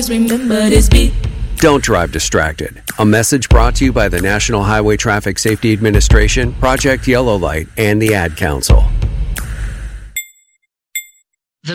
Remember this beat. Don't drive distracted. A message brought to you by the National Highway Traffic Safety Administration, Project Yellow Light, and the Ad Council.